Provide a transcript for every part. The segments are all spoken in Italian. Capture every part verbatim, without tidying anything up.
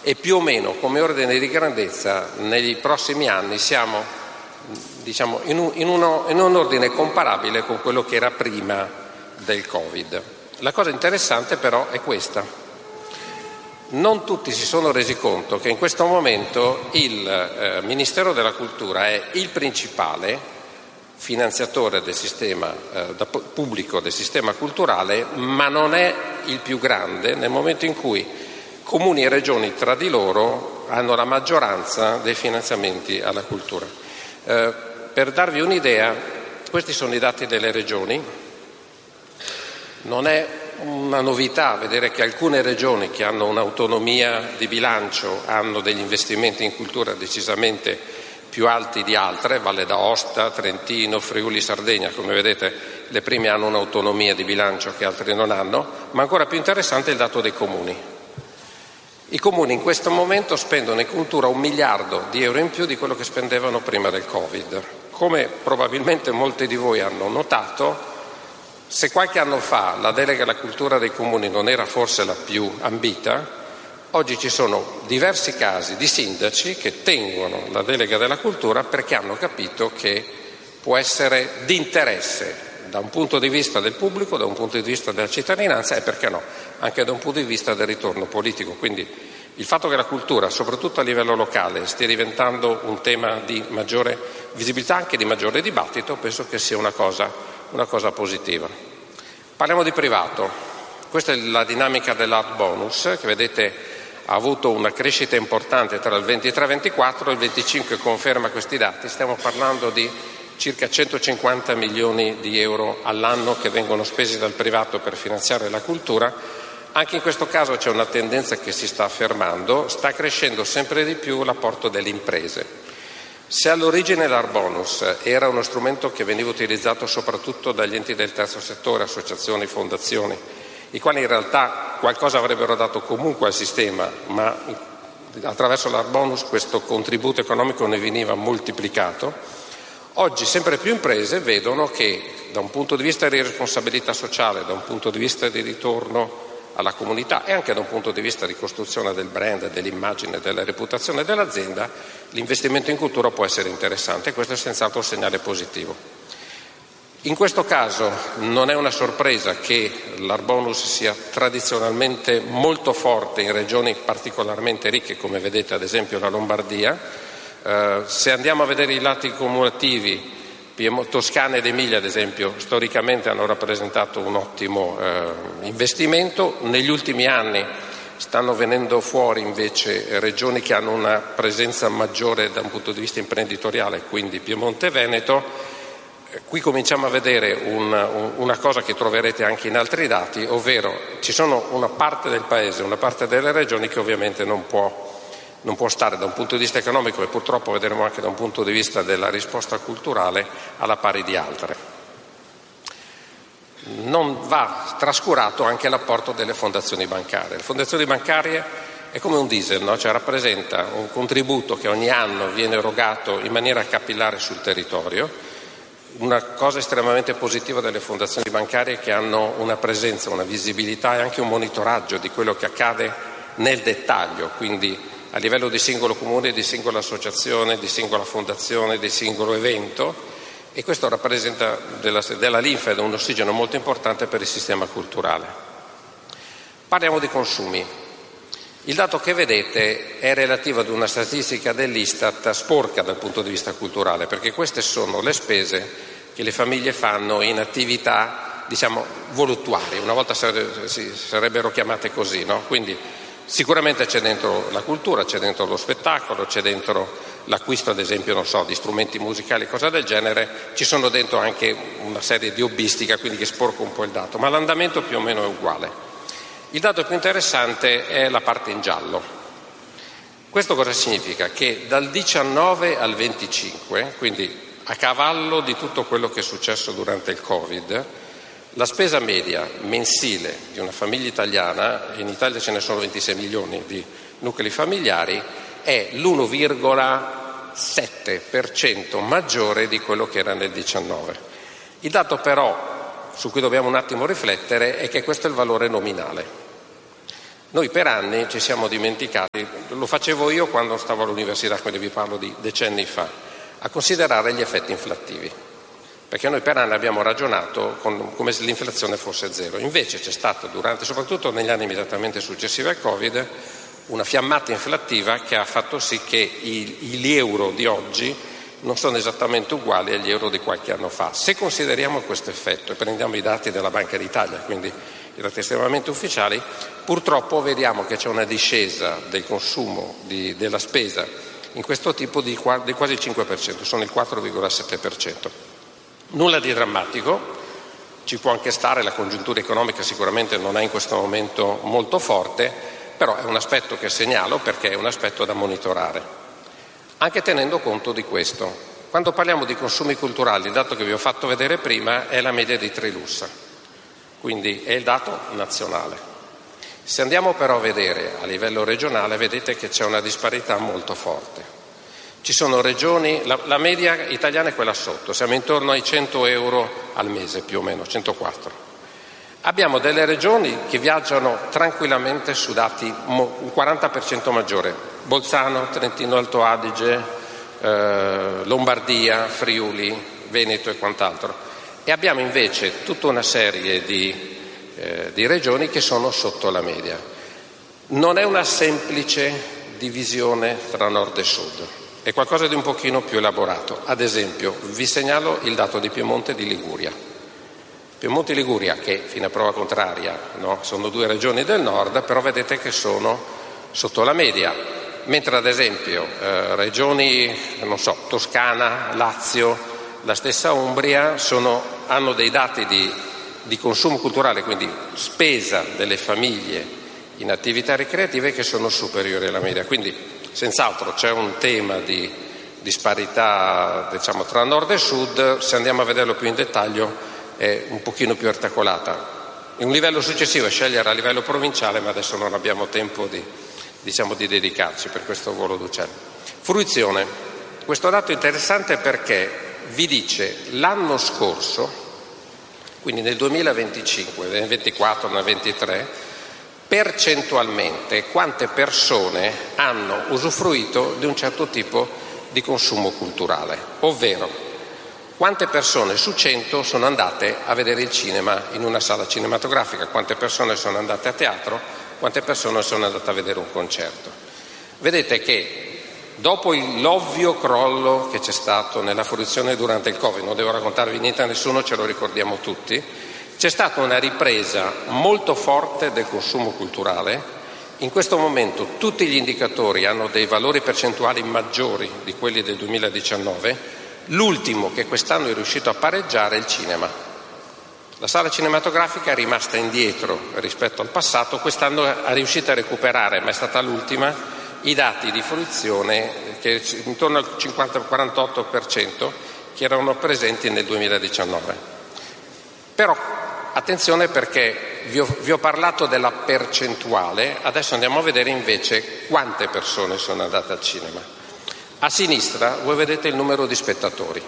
e più o meno come ordine di grandezza nei prossimi anni siamo, diciamo, in un, in uno, in un ordine comparabile con quello che era prima del Covid. La cosa interessante però è questa: non tutti si sono resi conto che in questo momento il eh, Ministero della Cultura è il principale finanziatore del sistema eh, da pubblico del sistema culturale, ma non è il più grande nel momento in cui comuni e regioni tra di loro hanno la maggioranza dei finanziamenti alla cultura. Eh, per darvi un'idea, questi sono i dati delle regioni. Non è una novità vedere che alcune regioni che hanno un'autonomia di bilancio hanno degli investimenti in cultura decisamente più alti di altre. Valle d'Aosta, Trentino, Friuli, Sardegna, come vedete le prime hanno un'autonomia di bilancio che altre non hanno, ma ancora più interessante è il dato dei comuni. I comuni in questo momento spendono in cultura un miliardo di euro in più di quello che spendevano prima del Covid. Come probabilmente molti di voi hanno notato, se qualche anno fa la delega alla cultura dei comuni non era forse la più ambita, oggi ci sono diversi casi di sindaci che tengono la delega della cultura perché hanno capito che può essere di interesse da un punto di vista del pubblico, da un punto di vista della cittadinanza e, perché no, anche da un punto di vista del ritorno politico. Quindi il fatto che la cultura, soprattutto a livello locale, stia diventando un tema di maggiore visibilità, anche di maggiore dibattito, penso che sia una cosa, una cosa positiva. Parliamo di privato. Questa è la dinamica dell'art bonus, che vedete ha avuto una crescita importante tra il ventitré e il ventiquattro, il venticinque conferma questi dati. Stiamo parlando di circa centocinquanta milioni di euro all'anno che vengono spesi dal privato per finanziare la cultura. Anche in questo caso c'è una tendenza che si sta affermando, sta crescendo sempre di più l'apporto delle imprese. Se all'origine l'art bonus era uno strumento che veniva utilizzato soprattutto dagli enti del terzo settore, associazioni, fondazioni, i quali in realtà qualcosa avrebbero dato comunque al sistema, ma attraverso l'art bonus questo contributo economico ne veniva moltiplicato, oggi sempre più imprese vedono che da un punto di vista di responsabilità sociale, da un punto di vista di ritorno alla comunità e anche da un punto di vista di costruzione del brand, dell'immagine, della reputazione dell'azienda, l'investimento in cultura può essere interessante e questo è senz'altro un segnale positivo. In questo caso non è una sorpresa che l'art bonus sia tradizionalmente molto forte in regioni particolarmente ricche, come vedete ad esempio la Lombardia. Eh, se andiamo a vedere i lati cumulativi, Toscana ed Emilia ad esempio storicamente hanno rappresentato un ottimo eh, investimento. Negli ultimi anni stanno venendo fuori invece regioni che hanno una presenza maggiore da un punto di vista imprenditoriale, quindi Piemonte e Veneto. Qui cominciamo a vedere una, una cosa che troverete anche in altri dati, ovvero ci sono una parte del paese, una parte delle regioni che ovviamente non può, non può stare da un punto di vista economico e purtroppo vedremo anche da un punto di vista della risposta culturale alla pari di altre. Non va trascurato anche l'apporto delle fondazioni bancarie. Le fondazioni bancarie è come un diesel, no? Cioè rappresenta un contributo che ogni anno viene erogato in maniera capillare sul territorio. Una cosa estremamente positiva delle fondazioni bancarie è che hanno una presenza, una visibilità e anche un monitoraggio di quello che accade nel dettaglio, quindi a livello di singolo comune, di singola associazione, di singola fondazione, di singolo evento, e questo rappresenta della, della linfa ed un ossigeno molto importante per il sistema culturale. Parliamo di consumi. Il dato che vedete è relativo ad una statistica dell'Istat sporca dal punto di vista culturale, perché queste sono le spese che le famiglie fanno in attività, diciamo, voluttuarie. Una volta si sarebbero chiamate così, no? Quindi sicuramente c'è dentro la cultura, c'è dentro lo spettacolo, c'è dentro l'acquisto, ad esempio, non so, di strumenti musicali, cose del genere, ci sono dentro anche una serie di hobbistica, quindi che sporca un po' il dato, ma l'andamento più o meno è uguale. Il dato più interessante è la parte in giallo. Questo cosa significa? Che dal diciannove al venticinque, quindi a cavallo di tutto quello che è successo durante il Covid, la spesa media mensile di una famiglia italiana, in Italia ce ne sono ventisei milioni di nuclei familiari, è l'uno virgola sette per cento maggiore di quello che era nel diciannove. Il dato però su cui dobbiamo un attimo riflettere è che questo è il valore nominale. Noi per anni ci siamo dimenticati, lo facevo io quando stavo all'università, quindi vi parlo di decenni fa, a considerare gli effetti inflattivi, perché noi per anni abbiamo ragionato con, come se l'inflazione fosse zero. Invece c'è stato, durante, soprattutto negli anni immediatamente successivi al Covid, una fiammata inflattiva che ha fatto sì che gli euro di oggi non sono esattamente uguali agli euro di qualche anno fa. Se consideriamo questo effetto e prendiamo i dati della Banca d'Italia, quindi i dati estremamente ufficiali, purtroppo vediamo che c'è una discesa del consumo, di, della spesa in questo tipo di, di quasi il cinque per cento, sono il quattro virgola sette per cento. Nulla di drammatico, ci può anche stare, la congiuntura economica sicuramente non è in questo momento molto forte, però è un aspetto che segnalo perché è un aspetto da monitorare. Anche tenendo conto di questo, quando parliamo di consumi culturali, il dato che vi ho fatto vedere prima è la media di Trilussa, quindi è il dato nazionale. Se andiamo però a vedere a livello regionale, vedete che c'è una disparità molto forte. Ci sono regioni, la, la media italiana è quella sotto, siamo intorno ai cento euro al mese più o meno, centoquattro. Abbiamo delle regioni che viaggiano tranquillamente su dati un quaranta per cento maggiore, Bolzano, Trentino Alto Adige, eh, Lombardia, Friuli, Veneto e quant'altro. E abbiamo invece tutta una serie di, eh, di regioni che sono sotto la media. Non è una semplice divisione tra nord e sud, è qualcosa di un pochino più elaborato. Ad esempio, vi segnalo il dato di Piemonte e di Liguria. Piemonte e Liguria, che fino a prova contraria, no, sono due regioni del nord, però vedete che sono sotto la media, mentre ad esempio eh, regioni, non so, Toscana, Lazio, la stessa Umbria sono, hanno dei dati di, di consumo culturale, quindi spesa delle famiglie in attività ricreative che sono superiori alla media. Quindi senz'altro c'è un tema di disparità, diciamo, tra nord e sud. Se andiamo a vederlo più in dettaglio è un pochino più articolata. In un livello successivo è scegliere a livello provinciale, ma adesso non abbiamo tempo di, diciamo, di dedicarci per questo volo d'uccello. Fruizione. Questo dato è interessante perché vi dice l'anno scorso, quindi nel duemilaventicinque, nel ventiquattro, nel ventitré, percentualmente quante persone hanno usufruito di un certo tipo di consumo culturale, ovvero quante persone su cento sono andate a vedere il cinema in una sala cinematografica, quante persone sono andate a teatro, quante persone sono andate a vedere un concerto. Vedete che dopo l'ovvio crollo che c'è stato nella fruizione durante il Covid, non devo raccontarvi niente a nessuno, ce lo ricordiamo tutti, c'è stata una ripresa molto forte del consumo culturale. In questo momento tutti gli indicatori hanno dei valori percentuali maggiori di quelli del duemiladiciannove. L'ultimo che quest'anno è riuscito a pareggiare è il cinema. La sala cinematografica è rimasta indietro rispetto al passato, quest'anno è riuscita a recuperare, ma è stata l'ultima, i dati di fruizione che intorno al cinquanta quarantotto per cento che erano presenti nel duemiladiciannove. Però attenzione, perché vi ho, vi ho parlato della percentuale, adesso andiamo a vedere invece quante persone sono andate al cinema. A sinistra voi vedete il numero di spettatori,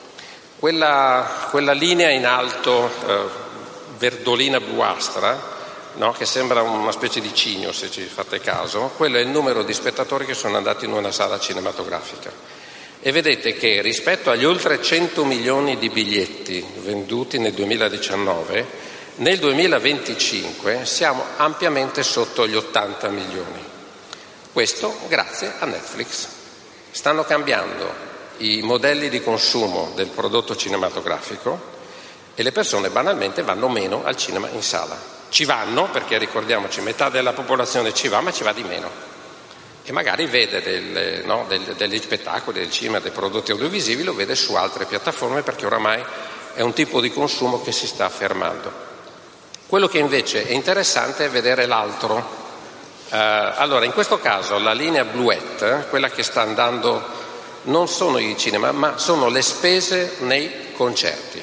quella, quella linea in alto eh, verdolina bluastra, no, che sembra una specie di cigno se ci fate caso, quello è il numero di spettatori che sono andati in una sala cinematografica. E vedete che rispetto agli oltre cento milioni di biglietti venduti nel duemiladiciannove, nel duemilaventicinque siamo ampiamente sotto gli ottanta milioni. Questo grazie a Netflix. Stanno cambiando i modelli di consumo del prodotto cinematografico e le persone banalmente vanno meno al cinema in sala. Ci vanno perché, ricordiamoci, metà della popolazione ci va, ma ci va di meno. E magari vede del, no, del, degli spettacoli, del cinema, dei prodotti audiovisivi, lo vede su altre piattaforme perché oramai è un tipo di consumo che si sta affermando. Quello che invece è interessante è vedere l'altro. Uh, allora, in questo caso la linea bluette, quella che sta andando, non sono i cinema, ma sono le spese nei concerti.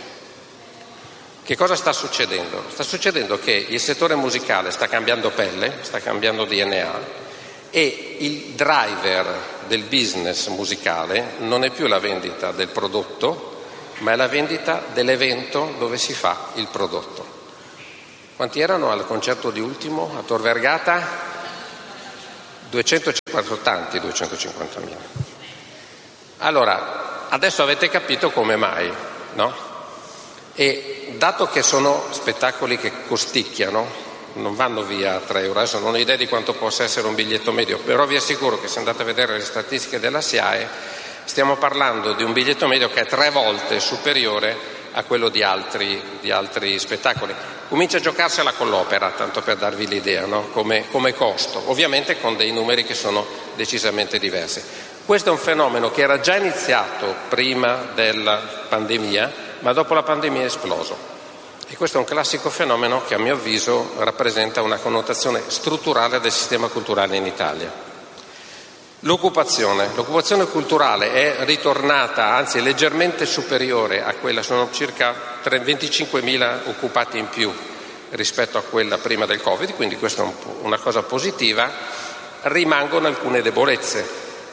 Che cosa sta succedendo? Sta succedendo che il settore musicale sta cambiando pelle, sta cambiando D N A, e il driver del business musicale non è più la vendita del prodotto, ma è la vendita dell'evento dove si fa il prodotto. Quanti erano al concerto di Ultimo a Tor Vergata? duecentocinquanta, tanti duecentocinquantamila. Allora, adesso avete capito come mai, no? E dato che sono spettacoli che costicchiano, non vanno via a tre euro, adesso non ho idea di quanto possa essere un biglietto medio, però vi assicuro che se andate a vedere le statistiche della SIAE stiamo parlando di un biglietto medio che è tre volte superiore a quello di altri, di altri spettacoli. Comincia a giocarsela con l'opera, tanto per darvi l'idea, no? come, come costo, ovviamente con dei numeri che sono decisamente diversi. Questo è un fenomeno che era già iniziato prima della pandemia, ma dopo la pandemia è esploso. E questo è un classico fenomeno che a mio avviso rappresenta una connotazione strutturale del sistema culturale in Italia. L'occupazione. L'occupazione culturale è ritornata, anzi è leggermente superiore a quella, sono circa venticinquemila occupati in più rispetto a quella prima del Covid, quindi questa è una cosa positiva. Rimangono alcune debolezze.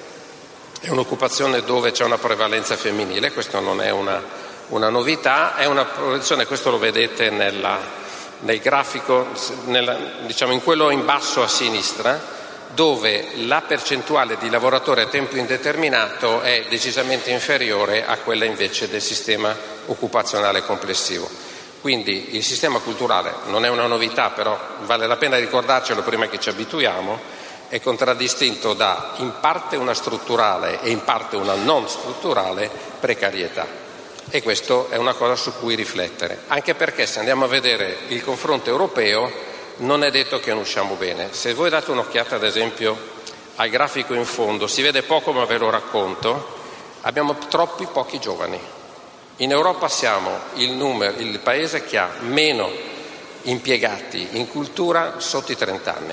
È un'occupazione dove c'è una prevalenza femminile, questo non è una, una novità, è una prevalenza, questo lo vedete nella, nel grafico, nella, diciamo in quello in basso a sinistra, dove la percentuale di lavoratori a tempo indeterminato è decisamente inferiore a quella invece del sistema occupazionale complessivo. Quindi il sistema culturale non è una novità, però vale la pena ricordarcelo prima che ci abituiamo, è contraddistinto da in parte una strutturale e in parte una non strutturale precarietà. E questo è una cosa su cui riflettere, anche perché se andiamo a vedere il confronto europeo non è detto che ne usciamo bene. Se voi date un'occhiata ad esempio al grafico in fondo, si vede poco ma ve lo racconto, abbiamo troppi pochi giovani. In Europa siamo il, numero, il paese che ha meno impiegati in cultura sotto i trenta anni.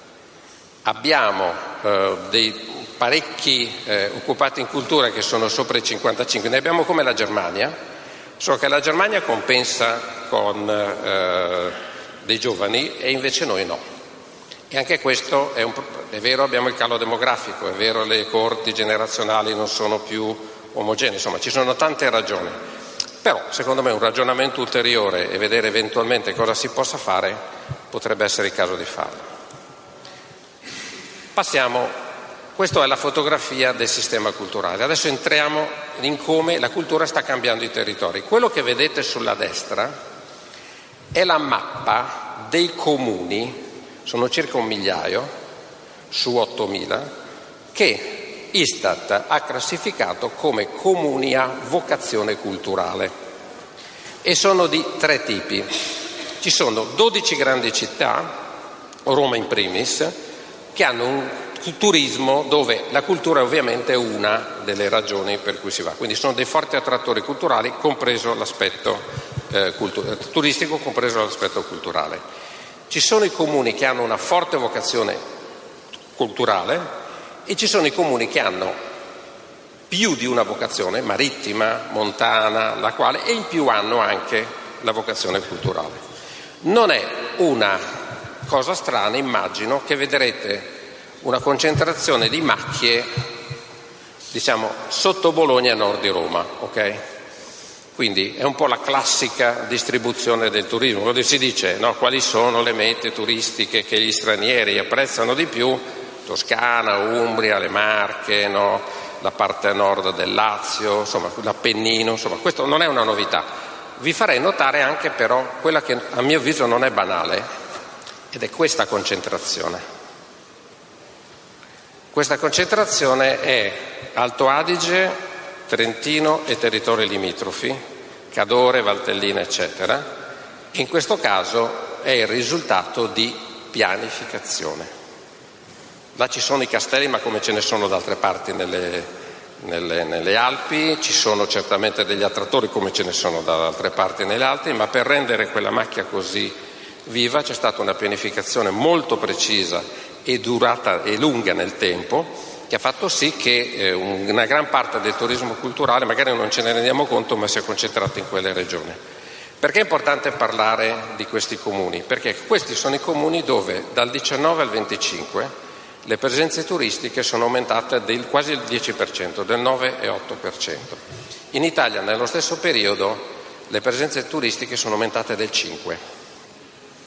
Abbiamo eh, dei parecchi eh, occupati in cultura che sono sopra i cinquantacinque, ne abbiamo come la Germania, solo che la Germania compensa con eh, dei giovani e invece noi no. E anche questo è, un, è vero, abbiamo il calo demografico, è vero, le coorti generazionali non sono più omogenee, insomma ci sono tante ragioni. Però secondo me un ragionamento ulteriore e vedere eventualmente cosa si possa fare potrebbe essere il caso di farlo. Passiamo, questa è la fotografia del sistema culturale. Adesso entriamo in come la cultura sta cambiando i territori. Quello che vedete sulla destra è la mappa dei comuni, sono circa un migliaio su ottomila, che Istat ha classificato come comuni a vocazione culturale e sono di tre tipi. Ci sono dodici grandi città, Roma in primis, che hanno un turismo dove la cultura ovviamente è una delle ragioni per cui si va, quindi sono dei forti attrattori culturali, compreso l'aspetto Eh, cultura, turistico, compreso l'aspetto culturale. Ci sono i comuni che hanno una forte vocazione culturale e ci sono i comuni che hanno più di una vocazione, marittima, montana, la quale, e in più hanno anche la vocazione culturale. Non è una cosa strana, immagino, che vedrete una concentrazione di macchie, diciamo, sotto Bologna e a nord di Roma, ok? Quindi è un po' la classica distribuzione del turismo, quando si dice no, quali sono le mete turistiche che gli stranieri apprezzano di più, Toscana, Umbria, le Marche, no, la parte nord del Lazio, insomma l'Appennino, insomma questo non è una novità. Vi farei notare anche però quella che a mio avviso non è banale, ed è questa concentrazione. Questa concentrazione è Alto Adige, Trentino e territori limitrofi, Cadore, Valtellina, eccetera. In questo caso è il risultato di pianificazione. Là ci sono i castelli, ma come ce ne sono da altre parti nelle, nelle, nelle Alpi, ci sono certamente degli attrattori come ce ne sono da altre parti nelle Alpi, ma per rendere quella macchia così viva c'è stata una pianificazione molto precisa e durata e lunga nel tempo, che ha fatto sì che eh, una gran parte del turismo culturale, magari non ce ne rendiamo conto, ma si è concentrata in quelle regioni. Perché è importante parlare di questi comuni? Perché questi sono i comuni dove dal diciannove al venticinque le presenze turistiche sono aumentate del quasi il dieci per cento, del nove virgola otto per cento. In Italia nello stesso periodo le presenze turistiche sono aumentate del cinque per cento.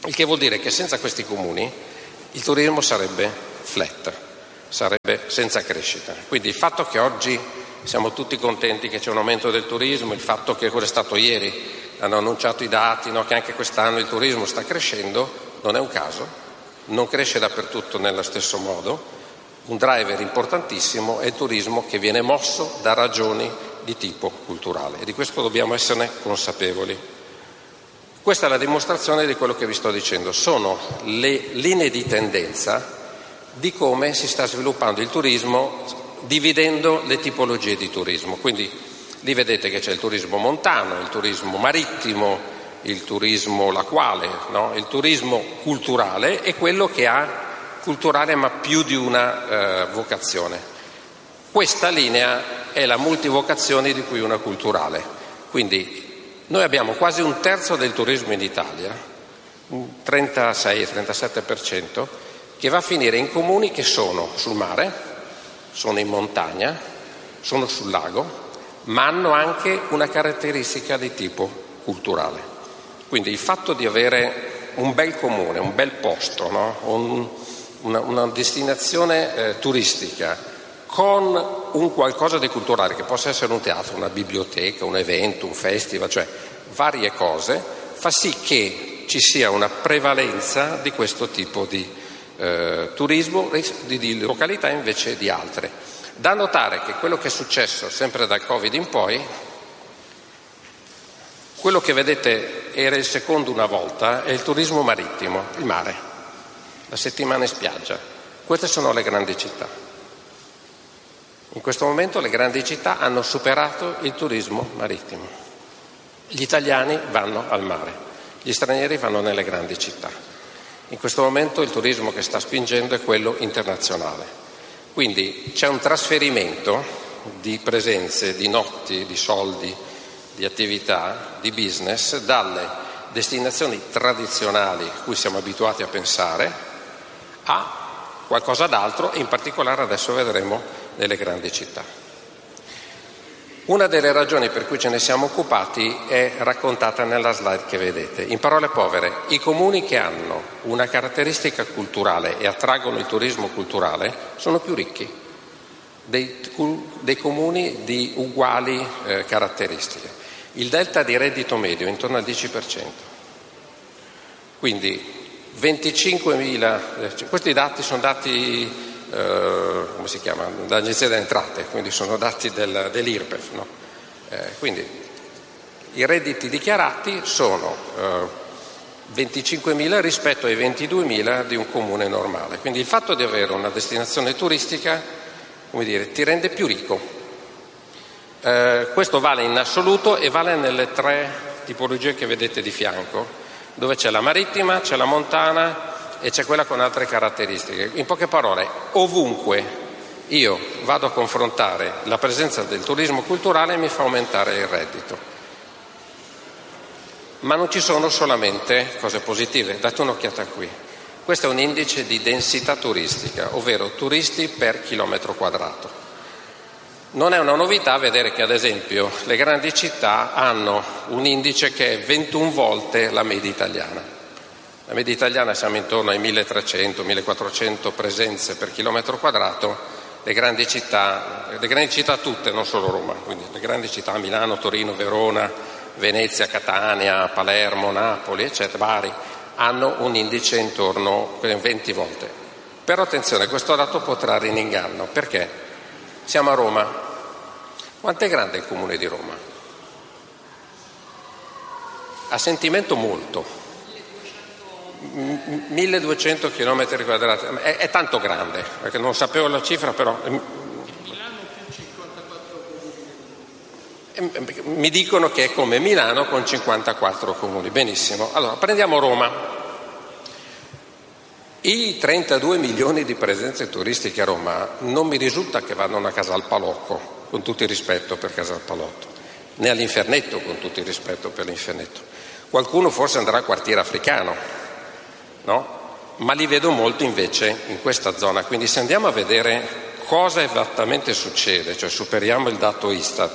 Il che vuol dire che senza questi comuni il turismo sarebbe flat, sarebbe senza crescita. Quindi il fatto che oggi siamo tutti contenti che c'è un aumento del turismo, il fatto che cosa è stato ieri, hanno annunciato i dati, no, che anche quest'anno il turismo sta crescendo, non è un caso, non cresce dappertutto nello stesso modo. Un driver importantissimo è il turismo che viene mosso da ragioni di tipo culturale e di questo dobbiamo esserne consapevoli. Questa è la dimostrazione di quello che vi sto dicendo, sono le linee di tendenza di come si sta sviluppando il turismo dividendo le tipologie di turismo. Quindi lì vedete che c'è il turismo montano, il turismo marittimo, il turismo lacuale, no? Il turismo culturale è quello che ha culturale ma più di una eh, vocazione. Questa linea è la multivocazione di cui una culturale. Quindi noi abbiamo quasi un terzo del turismo in Italia, un trentasei trentasette per cento, che va a finire in comuni che sono sul mare, sono in montagna, sono sul lago, ma hanno anche una caratteristica di tipo culturale. Quindi il fatto di avere un bel comune, un bel posto, no? un, una, una destinazione eh, turistica con un qualcosa di culturale, che possa essere un teatro, una biblioteca, un evento, un festival, cioè varie cose, fa sì che ci sia una prevalenza di questo tipo di eh, turismo, di, di località invece di altre. Da notare che quello che è successo sempre dal Covid in poi, quello che vedete era il secondo una volta, è il turismo marittimo, il mare, la settimana in spiaggia. Queste sono le grandi città. In questo momento le grandi città hanno superato il turismo marittimo. Gli italiani vanno al mare, gli stranieri vanno nelle grandi città. In questo momento il turismo che sta spingendo è quello internazionale. Quindi c'è un trasferimento di presenze, di notti, di soldi, di attività, di business dalle destinazioni tradizionali a cui siamo abituati a pensare a qualcosa d'altro e in particolare adesso vedremo nelle grandi città. Una delle ragioni per cui ce ne siamo occupati è raccontata nella slide che vedete. In parole povere, i comuni che hanno una caratteristica culturale e attraggono il turismo culturale sono più ricchi dei, dei comuni di uguali eh, caratteristiche. Il delta di reddito medio è intorno al dieci per cento. Quindi venticinquemila, eh, questi dati sono dati Uh, come si chiama, dall'Agenzia delle Entrate, quindi sono dati del, dell'IRPEF, no? eh, quindi i redditi dichiarati sono uh, venticinquemila rispetto ai ventiduemila di un comune normale, quindi il fatto di avere una destinazione turistica, come dire, ti rende più ricco. Uh, questo vale in assoluto e vale nelle tre tipologie che vedete di fianco, dove c'è la marittima, c'è la montana e c'è quella con altre caratteristiche. In poche parole, ovunque io vado a confrontare la presenza del turismo culturale mi fa aumentare il reddito. Ma non ci sono solamente cose positive, date un'occhiata qui. Questo è un indice di densità turistica, ovvero turisti per chilometro quadrato. Non è una novità vedere che ad esempio le grandi città hanno un indice che è ventuno volte la media italiana. La media italiana siamo intorno ai milletrecento millequattrocento presenze per chilometro quadrato, le grandi città, le grandi città tutte, non solo Roma, quindi le grandi città Milano, Torino, Verona, Venezia, Catania, Palermo, Napoli, eccetera, Bari, hanno un indice intorno a venti volte. Però attenzione, questo dato può trarre in inganno, perché siamo a Roma. Quanto è grande il comune di Roma? A sentimento molto. milleduecento chilometri quadrati, è, è tanto grande, perché non sapevo la cifra, però Milano più cinquantaquattro comuni. Mi dicono che è come Milano con cinquantaquattro comuni. Benissimo. Allora, prendiamo Roma. I trentadue milioni di presenze turistiche a Roma non mi risulta che vadano a Casal Palocco, con tutto il rispetto per Casal Palocco, né all'Infernetto, con tutto il rispetto per l'Infernetto. Qualcuno forse andrà al quartiere africano, no? Ma li vedo molto invece in questa zona. Quindi se andiamo a vedere cosa esattamente succede, cioè superiamo il dato Istat,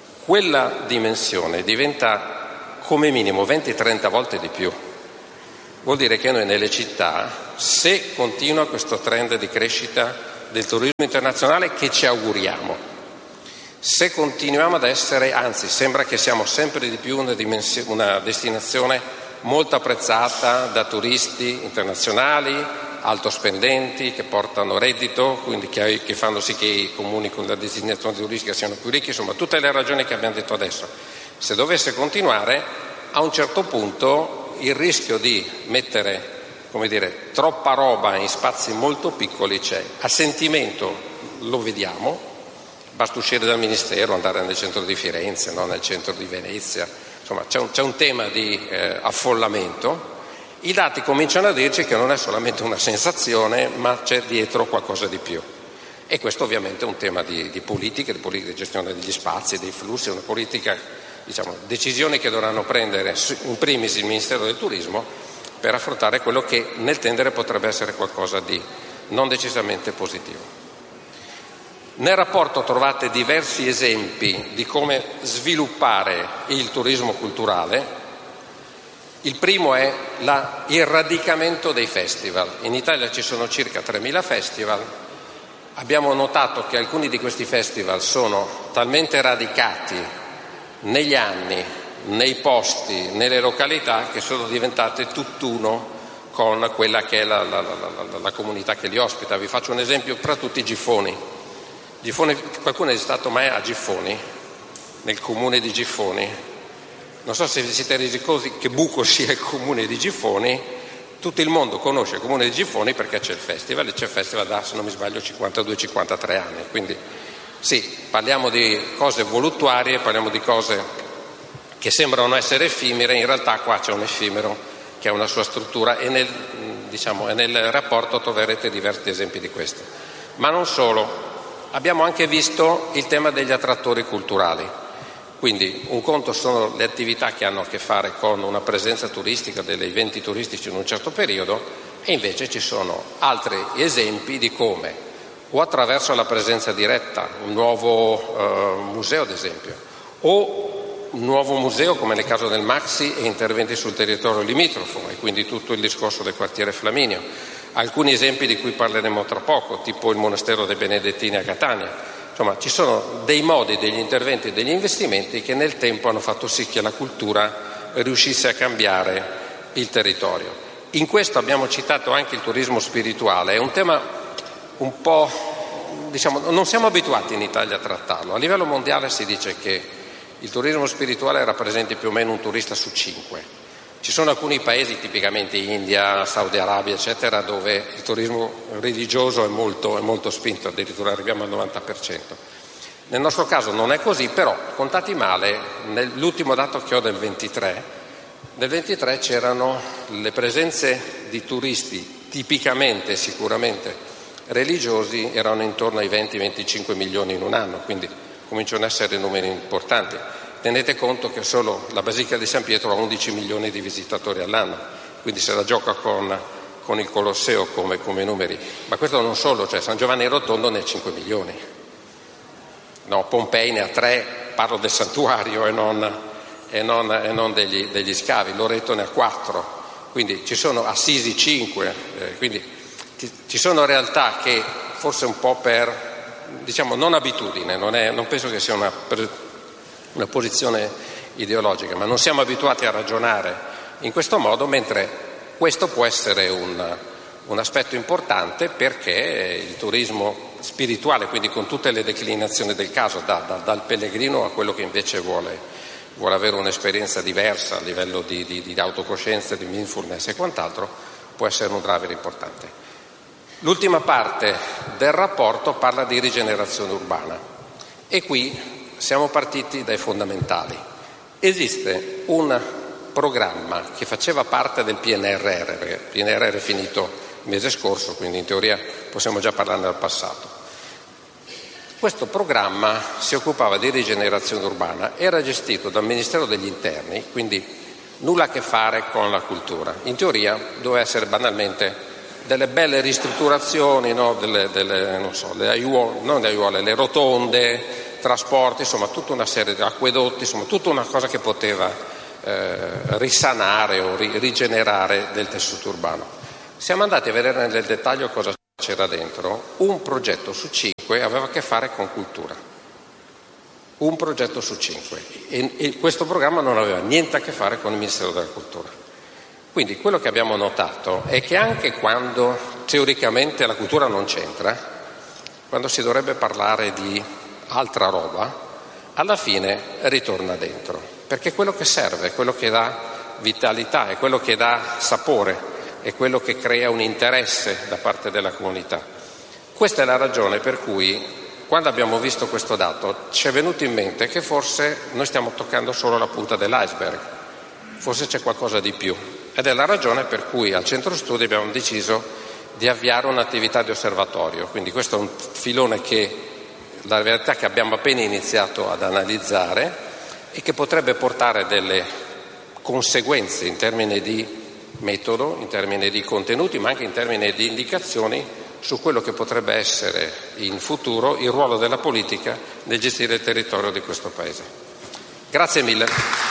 quella dimensione diventa come minimo venti trenta volte di più. vuol dire che noi nelle città, se continua questo trend di crescita del turismo internazionale che ci auguriamo, se continuiamo ad essere, anzi sembra che siamo sempre di più una, dimensio- una destinazione molto apprezzata da turisti internazionali, alto spendenti, che portano reddito, quindi che, che fanno sì che i comuni con la destinazione turistica siano più ricchi, insomma tutte le ragioni che abbiamo detto adesso. Se dovesse continuare, a un certo punto il rischio di mettere, come dire, troppa roba in spazi molto piccoli c'è. A sentimento lo vediamo, basta uscire dal Ministero, andare nel centro di Firenze, no? Nel centro di Venezia, insomma c'è un, c'è un tema di eh, affollamento. I dati cominciano a dirci che non è solamente una sensazione, ma c'è dietro qualcosa di più. E questo ovviamente è un tema di, di politica, di politica di gestione degli spazi, dei flussi, una politica, diciamo, decisioni che dovranno prendere in primis il Ministero del Turismo per affrontare quello che nel tendere potrebbe essere qualcosa di non decisamente positivo. Nel rapporto trovate diversi esempi di come sviluppare il turismo culturale. Il primo è la, il radicamento dei festival. In Italia ci sono circa tremila festival. Abbiamo notato che alcuni di questi festival sono talmente radicati negli anni, nei posti, nelle località, che sono diventate tutt'uno con quella che è la, la, la, la, la comunità che li ospita. Vi faccio un esempio tra tutti: Giffoni. Giffoni, qualcuno è stato mai a Giffoni, nel comune di Giffoni? Non so se vi siete resi conto che buco sia il comune di Giffoni. Tutto il mondo conosce il comune di Giffoni perché c'è il festival, e c'è il festival da, se non mi sbaglio, cinquantadue cinquantatré anni. Quindi sì, parliamo di cose voluttuarie, parliamo di cose che sembrano essere effimere, in realtà qua c'è un effimero che ha una sua struttura, e nel, diciamo, e nel rapporto troverete diversi esempi di questo. Ma non solo. Abbiamo anche visto il tema degli attrattori culturali. Quindi un conto sono le attività che hanno a che fare con una presenza turistica, degli eventi turistici in un certo periodo, e invece ci sono altri esempi di come, o attraverso la presenza diretta, un nuovo eh, museo ad esempio, o un nuovo museo come nel caso del Maxi e interventi sul territorio limitrofo, e quindi tutto il discorso del quartiere Flaminio. Alcuni esempi di cui parleremo tra poco, tipo il monastero dei Benedettini a Catania. Insomma, ci sono dei modi, degli interventi e degli investimenti che nel tempo hanno fatto sì che la cultura riuscisse a cambiare il territorio. In questo abbiamo citato anche il turismo spirituale. È un tema un po', diciamo, non siamo abituati in Italia a trattarlo. A livello mondiale si dice che il turismo spirituale rappresenta più o meno un turista su cinque. Ci sono alcuni paesi, tipicamente India, Saudi Arabia, eccetera, dove il turismo religioso è molto, è molto spinto, addirittura arriviamo al novanta per cento. Nel nostro caso non è così, però, contati male, nell'ultimo dato che ho del ventitré, nel ventitré c'erano le presenze di turisti tipicamente, sicuramente religiosi, erano intorno ai venti venticinque milioni in un anno, quindi cominciano ad essere numeri importanti. Tenete conto che solo la Basilica di San Pietro ha undici milioni di visitatori all'anno, quindi se la gioca con, con il Colosseo come, come numeri. Ma questo non solo, cioè San Giovanni Rotondo ne ha cinque milioni, no, Pompei ne ha tre, parlo del santuario e non, e non, e non degli, degli scavi, Loreto ne ha quattro, quindi ci sono Assisi cinque, eh, quindi ci, ci sono realtà che forse un po' per, diciamo, non abitudine, non, è, non penso che sia una... Per, una posizione ideologica, ma non siamo abituati a ragionare in questo modo, mentre questo può essere un, un aspetto importante, perché il turismo spirituale, quindi con tutte le declinazioni del caso, da, da, dal pellegrino a quello che invece vuole, vuole avere un'esperienza diversa a livello di, di, di autocoscienza, di mindfulness e quant'altro, può essere un driver importante. L'ultima parte del rapporto parla di rigenerazione urbana, e qui siamo partiti dai fondamentali. Esiste un programma che faceva parte del P N R R, perché il P N R R è finito il mese scorso, quindi in teoria possiamo già parlarne del passato. Questo programma si occupava di rigenerazione urbana, era gestito dal Ministero degli Interni, quindi nulla a che fare con la cultura. In teoria doveva essere banalmente delle belle ristrutturazioni, no? delle, delle, non so, le aiuole, non le aiuole, le rotonde, trasporti, insomma tutta una serie di acquedotti, insomma tutta una cosa che poteva eh, risanare o ri- rigenerare del tessuto urbano. Siamo andati a vedere nel dettaglio cosa c'era dentro. Un progetto su cinque aveva a che fare con cultura. Un progetto su cinque. E, e questo programma non aveva niente a che fare con il Ministero della Cultura. Quindi quello che abbiamo notato è che anche quando teoricamente la cultura non c'entra, quando si dovrebbe parlare di altra roba, alla fine ritorna dentro, perché è quello che serve, è quello che dà vitalità, è quello che dà sapore, è quello che crea un interesse da parte della comunità. Questa è la ragione per cui, quando abbiamo visto questo dato, ci è venuto in mente che forse noi stiamo toccando solo la punta dell'iceberg, forse c'è qualcosa di più. Ed è la ragione per cui al Centro Studi abbiamo deciso di avviare un'attività di osservatorio. Quindi questo è un filone che la verità è che abbiamo appena iniziato ad analizzare e che potrebbe portare delle conseguenze in termini di metodo, in termini di contenuti, ma anche in termini di indicazioni su quello che potrebbe essere in futuro il ruolo della politica nel gestire il territorio di questo Paese. Grazie mille.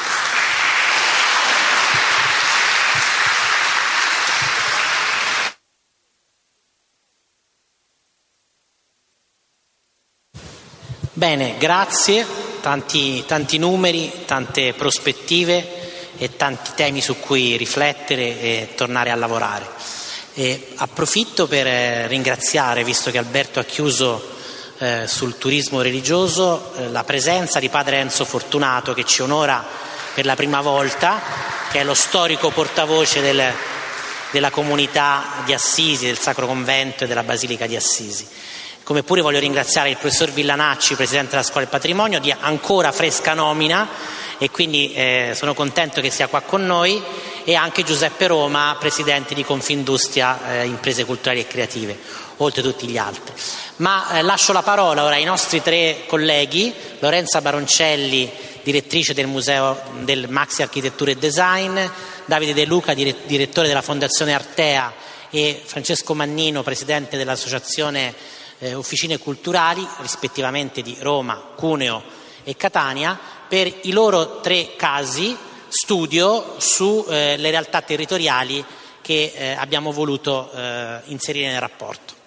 Bene, grazie, tanti, tanti numeri, tante prospettive e tanti temi su cui riflettere e tornare a lavorare. E approfitto per ringraziare, visto che Alberto ha chiuso eh, sul turismo religioso, eh, la presenza di padre Enzo Fortunato, che ci onora per la prima volta, che è lo storico portavoce del, della comunità di Assisi, del Sacro Convento e della Basilica di Assisi. Come pure voglio ringraziare il professor Villanacci, presidente della Scuola del Patrimonio, di ancora fresca nomina, e quindi eh, sono contento che sia qua con noi, e anche Giuseppe Roma, presidente di Confindustria eh, Imprese Culturali e Creative, oltre a tutti gli altri. Ma eh, lascio la parola ora ai nostri tre colleghi: Lorenza Baroncelli, direttrice del Museo del Maxi Architettura e Design, Davide De Luca, dire- direttore della Fondazione Artea, e Francesco Mannino, presidente dell'Associazione Eh, Officine Culturali, rispettivamente di Roma, Cuneo e Catania, per i loro tre casi studio sulle eh, realtà territoriali che eh, abbiamo voluto eh, inserire nel rapporto.